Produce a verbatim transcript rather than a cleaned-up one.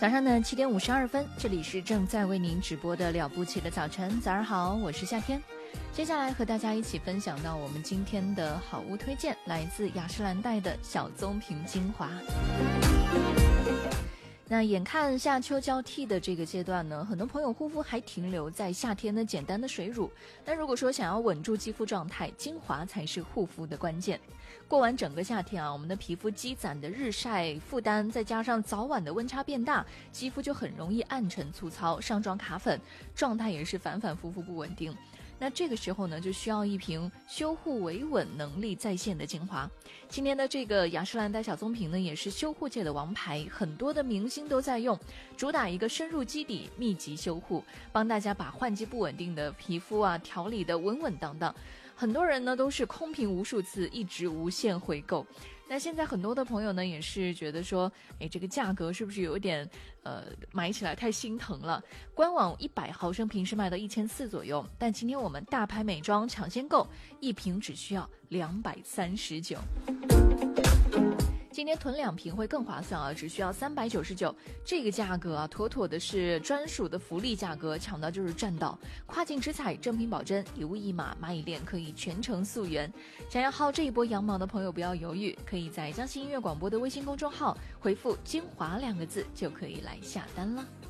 早上呢七点五十二分，这里是正在为您直播的了不起的早晨。早上好，我是夏天。接下来和大家一起分享到我们今天的好物推荐，来自雅诗兰黛的小棕瓶精华。那眼看夏秋交替的这个阶段呢，很多朋友护肤还停留在夏天的简单的水乳。那如果说想要稳住肌肤状态，精华才是护肤的关键。过完整个夏天啊，我们的皮肤积攒的日晒负担，再加上早晚的温差变大，肌肤就很容易暗沉粗糙，上妆卡粉，状态也是反反复复不稳定。那这个时候呢，就需要一瓶修护维稳能力在线的精华。今天的这个雅诗兰黛小棕瓶呢，也是修护界的王牌，很多的明星都在用，主打一个深入基底、密集修护，帮大家把换季不稳定的皮肤啊调理的稳稳当当。很多人呢都是空瓶无数次，一直无限回购。那现在很多的朋友呢也是觉得说，哎，这个价格是不是有点呃买起来太心疼了？官网一百毫升瓶是卖到一千四左右，但今天我们大牌美妆抢先购，一瓶只需要两百三十九。今天囤两瓶会更划算啊，只需要三百九十九，这个价格啊，妥妥的是专属的福利价格，抢到就是赚到。跨境直采，正品保真，一物一码，蚂蚁链可以全程溯源。想要薅这一波羊毛的朋友不要犹豫，可以在江西音乐广播的微信公众号回复精华两个字就可以来下单了。